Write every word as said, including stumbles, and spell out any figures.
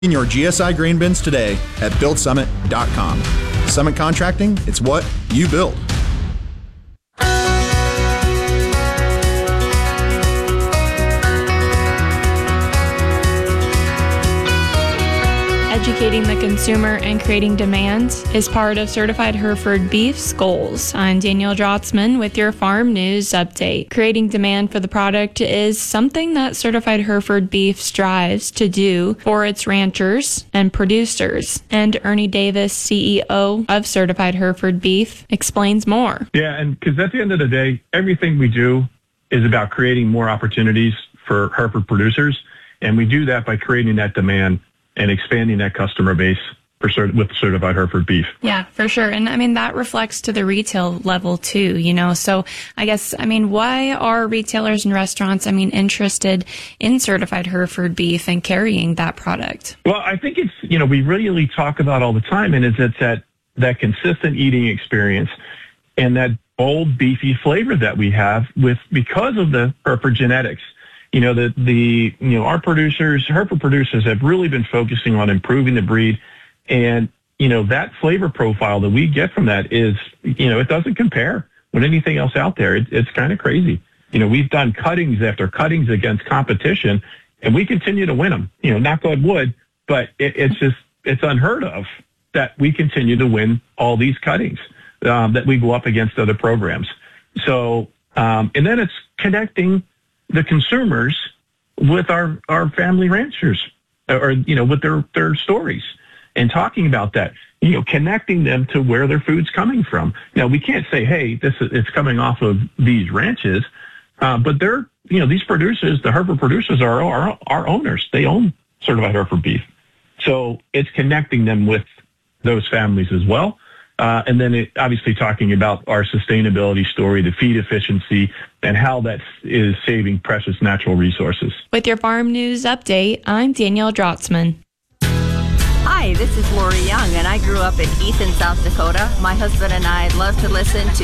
In your G S I grain bins today at build summit dot com. Summit Contracting, it's what you build. Educating the consumer and creating demand is part of Certified Hereford Beef's goals. I'm Danielle Drotzman with your Farm News Update. Creating demand for the product is something that Certified Hereford Beef strives to do for its ranchers and producers. And Ernie Davis, C E O of Certified Hereford Beef, explains more. Yeah, and because at the end of the day, everything we do is about creating more opportunities for Hereford producers, and we do that by creating that demand and expanding that customer base for cert- with Certified Hereford Beef. Yeah, for sure. And I mean, that reflects to the retail level too, you know. So I guess, I mean, why are retailers and restaurants, I mean, interested in Certified Hereford Beef and carrying that product? Well, I think it's, you know, we really talk about all the time, and it's, it's that, that consistent eating experience and that bold, beefy flavor that we have with because of the Hereford genetics. You know, the, the, you know, our producers, Hereford producers have really been focusing on improving the breed. And, you know, that flavor profile that we get from that is, you know, it doesn't compare with anything else out there. It, it's kind of crazy. You know, we've done cuttings after cuttings against competition, and we continue to win them. You know, knock on wood, but it, it's just, it's unheard of that we continue to win all these cuttings, um, that we go up against other programs. So, um, and then it's connecting the consumers with our, our family ranchers, or, you know, with their, their stories and talking about that, you know, connecting them to where their food's coming from. Now, we can't say, hey, this is, it's coming off of these ranches, uh, but they're, you know, these producers, the Hereford producers are our, our owners. They own Certified Hereford Beef. So it's connecting them with those families as well. Uh, and then it, obviously talking about our sustainability story, the feed efficiency, and how that is saving precious natural resources. With your Farm News Update, I'm Danielle Drotzman. Hi, this is Lori Young, and I grew up in Ethan, South Dakota. My husband and I love to listen to